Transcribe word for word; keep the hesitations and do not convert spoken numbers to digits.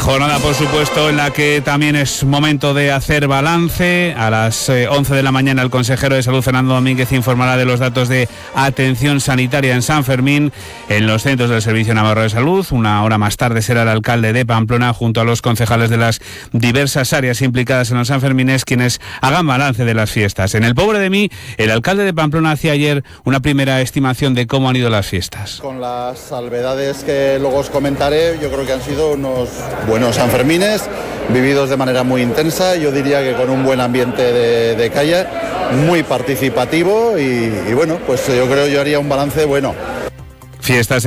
Jornada, por supuesto, en la que también es momento de hacer balance. A las eh, once de la mañana el consejero de Salud, Fernando Domínguez, informará de los datos de atención sanitaria en San Fermín en los centros del Servicio Navarro de Salud. Una hora más tarde será el alcalde de Pamplona, junto a los concejales de las diversas áreas implicadas en los sanfermines, quienes hagan balance de las fiestas. En el Pobre de Mí, el alcalde de Pamplona hacía ayer una primera estimación de cómo han ido las fiestas. Con las salvedades que luego os comentaré, yo creo que han sido unos buenos sanfermines, vividos de manera muy intensa, yo diría que con un buen ambiente de, de calle, muy participativo y, y bueno, pues yo creo yo haría un balance bueno. Fiestas